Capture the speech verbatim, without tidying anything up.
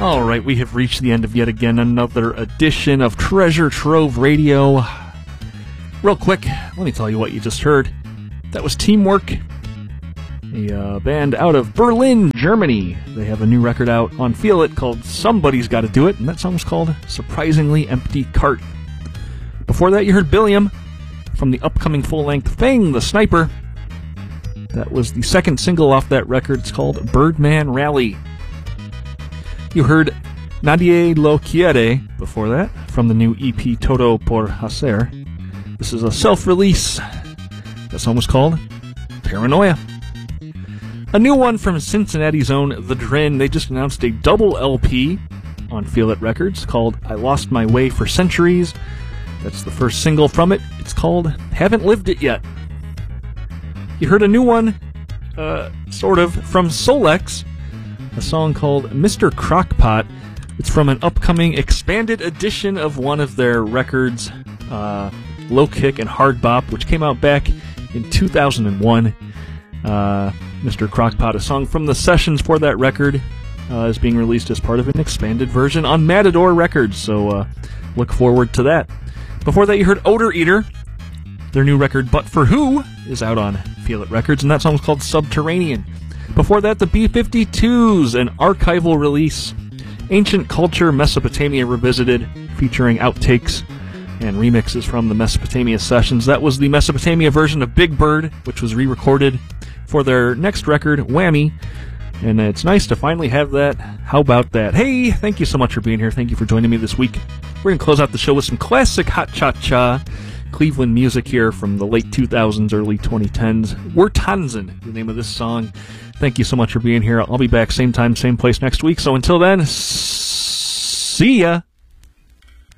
All right, we have reached the end of yet again another edition of Treasure Trove Radio. Real quick, let me tell you what you just heard. That was Teamwork, a uh, band out of Berlin, Germany. They have a new record out on Feel It called Somebody's Gotta Do It, and that song was called Surprisingly Empty Cart. Before that, you heard Billiam from the upcoming full-length Fang the Sniper. That was the second single off that record. It's called Birdman Rally. You heard Nadie Lo Quiere before that from the new E P Todo por Hacer. This is a self-release. That song was called Paranoia. A new one from Cincinnati's own The Drin. They just announced a double L P on Feel It Records called I Lost My Way for Centuries. That's the first single from it. It's called Haven't Lived It Yet. You heard a new one, uh, sort of, from Solex. A song called Mister Crockpot. It's from an upcoming expanded edition of one of their records, uh, Low Kick and Hard Bop, which came out back in two thousand one. Uh, Mister Crockpot, a song from the sessions for that record, uh, is being released as part of an expanded version on Matador Records, so uh, look forward to that. Before that, you heard Odor Eater. Their new record, But For Who, is out on Feel It Records, and that song is called Subterranean. Before that, the B fifty-twos, an archival release, Ancient Culture Mesopotamia Revisited, featuring outtakes and remixes from the Mesopotamia sessions. That was the Mesopotamia version of Big Bird, which was re-recorded for their next record, Whammy, and it's nice to finally have that. How about that? Hey, thank you so much for being here. Thank you for joining me this week. We're going to close out the show with some classic hot cha-cha Cleveland music here from the late two thousands, early twenty tens. We're Tanzen, the name of this song. Thank you so much for being here. I'll be back same time, same place next week. So until then, see ya.